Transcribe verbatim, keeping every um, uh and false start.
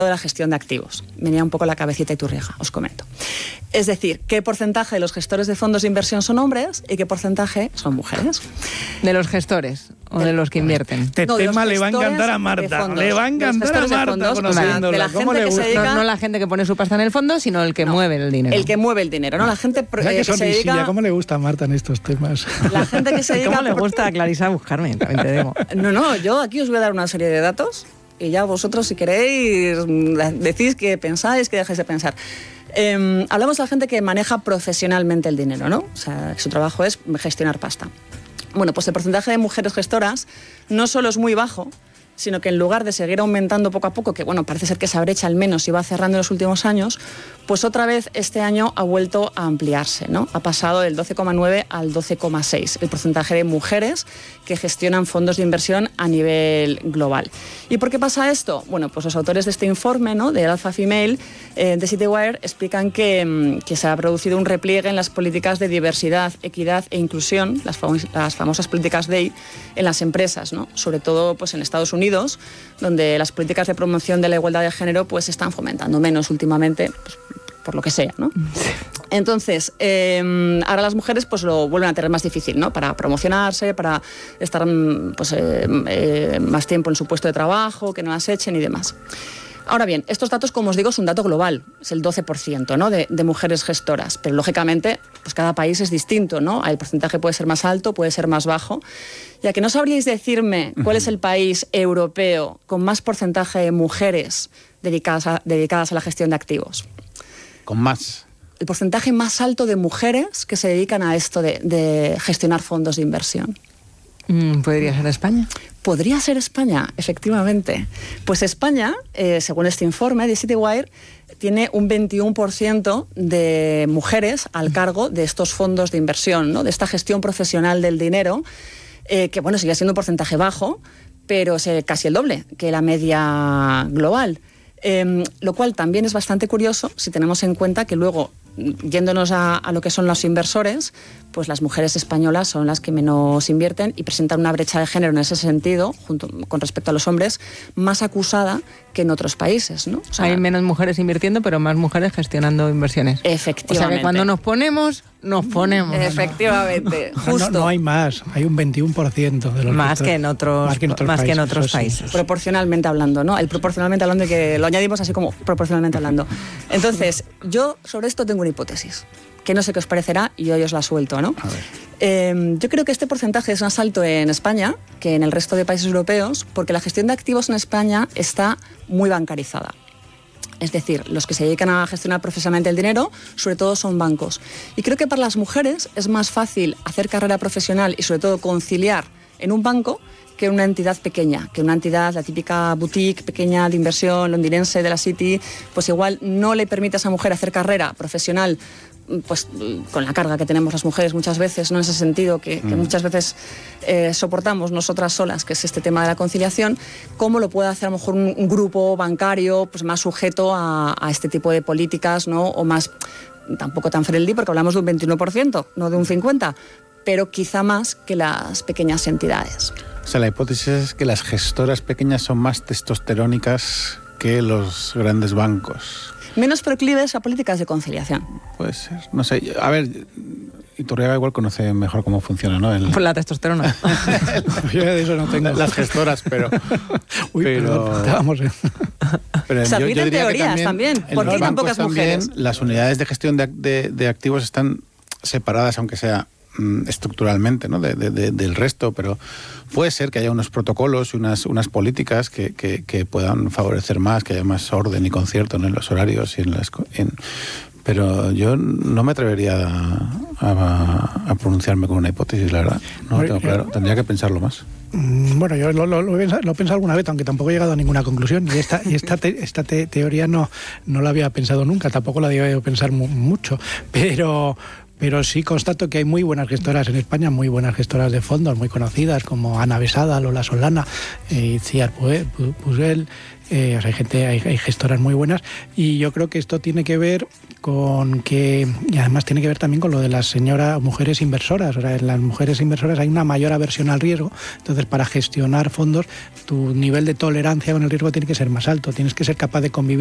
de la gestión de activos. Venía un poco la cabecita Iturriaga, os comento. Es decir, qué porcentaje de los gestores de fondos de inversión son hombres y qué porcentaje son mujeres. ¿De los gestores o de, de los que invierten? Este no, tema le va a encantar a Marta. Le va a encantar a Marta conociéndola. De la gente que se dedica, no, no la gente que pone su pasta en el fondo, sino el que no, mueve el dinero. El que mueve el dinero, ¿no? La gente o sea, eh, que se dedica... ¿Cómo le gusta a Marta en estos temas? La gente que se dedica... ¿Cómo le gusta a Clarisa buscarme? También te digo. No, no, yo aquí os voy a dar una serie de datos y ya vosotros, si queréis, decís que pensáis, que dejáis de pensar. Eh, hablamos de la gente que maneja profesionalmente el dinero, ¿no? O sea, su trabajo es gestionar pasta. Bueno, pues el porcentaje de mujeres gestoras no solo es muy bajo, sino que en lugar de seguir aumentando poco a poco, que bueno, parece ser que esa brecha al menos iba cerrando en los últimos años, pues otra vez este año ha vuelto a ampliarse, ¿no? Ha pasado del doce coma nueve al doce coma seis, el porcentaje de mujeres que gestionan fondos de inversión a nivel global. ¿Y por qué pasa esto? Bueno, pues los autores de este informe, ¿no?, de Alpha Female, eh, de Citywire, explican que, que se ha producido un repliegue en las políticas de diversidad, equidad e inclusión, las, fam- las famosas políticas D E I, en las empresas, ¿no? Sobre todo pues, en Estados Unidos, donde las políticas de promoción de la igualdad de género pues, se están fomentando menos últimamente, pues, por lo que sea, ¿no? Entonces, eh, ahora las mujeres pues lo vuelven a tener más difícil, ¿no? Para promocionarse, para estar pues, eh, eh, más tiempo en su puesto de trabajo, que no las echen y demás. Ahora bien, estos datos, como os digo, es un dato global, es el doce por ciento, ¿no?, de, de mujeres gestoras, pero lógicamente pues cada país es distinto, ¿no? El porcentaje puede ser más alto, puede ser más bajo. Ya que no sabríais decirme cuál es el país europeo con más porcentaje de mujeres dedicadas a, dedicadas a la gestión de activos. Con más. El porcentaje más alto de mujeres que se dedican a esto de, de gestionar fondos de inversión. ¿Podría ser España? Podría ser España, efectivamente. Pues España, eh, según este informe de Citywire, tiene un veintiuno por ciento de mujeres al cargo de estos fondos de inversión, ¿no?, de esta gestión profesional del dinero, eh, que bueno, sigue siendo un porcentaje bajo, pero es eh, casi el doble que la media global. Eh, lo cual también es bastante curioso si tenemos en cuenta que luego, yéndonos a, a lo que son los inversores, pues las mujeres españolas son las que menos invierten y presentan una brecha de género en ese sentido, junto con respecto a los hombres, más acusada que en otros países, ¿no? O sea, hay menos mujeres invirtiendo, pero más mujeres gestionando inversiones. Efectivamente. O sea que cuando nos ponemos, nos ponemos. Efectivamente, no, justo. No, no hay más, hay un veintiuno por ciento de los más que en otros, más que en otros más países. Que en otros sí. países. Proporcionalmente hablando, ¿no? El proporcionalmente hablando, que lo añadimos así como proporcionalmente hablando. Entonces, yo sobre esto tengo una hipótesis, que no sé qué os parecerá y hoy os la suelto, ¿no? Eh, yo creo que este porcentaje es más alto en España que en el resto de países europeos, porque la gestión de activos en España está muy bancarizada. Es decir, los que se dedican a gestionar profesionalmente el dinero, sobre todo son bancos. Y creo que para las mujeres es más fácil hacer carrera profesional y sobre todo conciliar en un banco que una entidad pequeña, que una entidad, la típica boutique pequeña de inversión londinense de la City, pues igual no le permite a esa mujer hacer carrera profesional pues con la carga que tenemos las mujeres muchas veces, no en ese sentido que, que muchas veces eh, soportamos nosotras solas, que es este tema de la conciliación, cómo lo puede hacer a lo mejor un, un grupo bancario pues más sujeto a, a este tipo de políticas, ¿no? O más, tampoco tan friendly, porque hablamos de un veintiuno por ciento, no de un cincuenta por ciento, pero quizá más que las pequeñas entidades. O sea, la hipótesis es que las gestoras pequeñas son más testosterónicas que los grandes bancos. Menos proclives a políticas de conciliación. Puede ser, no sé. A ver, Iturriaga igual conoce mejor cómo funciona, ¿no? El... Por la testosterona. Yo de eso no tengo. Las gestoras, pero... Uy, pero... perdón, estábamos en... Pero Se admiten teorías también. también. ¿Por qué tan pocas también, mujeres? Las unidades de gestión de, de, de activos están separadas, aunque sea mmm, estructuralmente, ¿no? De, de, de, del resto, pero puede ser que haya unos protocolos y unas, unas políticas que, que, que puedan favorecer más, que haya más orden y concierto, ¿no? En los horarios y en las... En, pero yo no me atrevería a, a, a pronunciarme con una hipótesis, la verdad. No lo tengo claro. Tendría que pensarlo más. Bueno, yo lo, lo, lo, he pensado, lo he pensado alguna vez, aunque tampoco he llegado a ninguna conclusión. Y esta, y esta, te, esta te, teoría no, no la había pensado nunca, tampoco la había pensar mu- mucho. Pero... pero sí constato que hay muy buenas gestoras en España, muy buenas gestoras de fondos, muy conocidas, como Ana Besada, Lola Solana, eh, Itziar Pusel. Eh, o sea, hay gente, hay, hay gestoras muy buenas, y yo creo que esto tiene que ver con que, y además tiene que ver también con lo de las señoras mujeres inversoras. O sea, en las mujeres inversoras hay una mayor aversión al riesgo, entonces para gestionar fondos tu nivel de tolerancia con el riesgo tiene que ser más alto, tienes que ser capaz de convivir